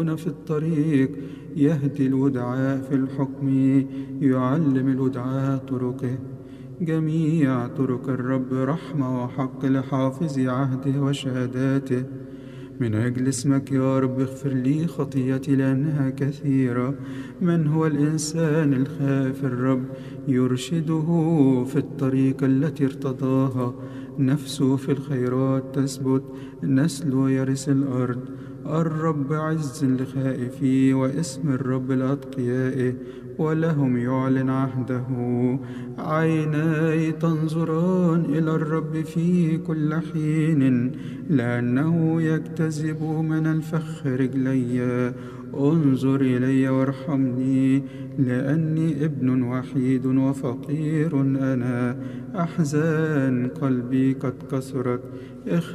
في الطريق، يهدي الودعاء في الحكم، يعلم الودعاء طرقه. جميع طرق الرب رحمة وحق لحافظ عهده وشهاداته. من أجل اسمك يا رب اغفر لي خطيئتي لأنها كثيرة. من هو الإنسان الخائف الرب؟ يرشده في الطريق التي ارتضاها. نفسه في الخيرات تثبت، نسله يرث الأرض. الرب عز لخائفيه، واسم الرب لأتقيائه، ولهم يعلن عهده. عيناي تنظران إلى الرب في كل حين، لأنه يجتذب من الفخ رجلي. انظر إلي وارحمني، لأني ابن وحيد وفقير أنا. أحزان قلبي قد كثرت.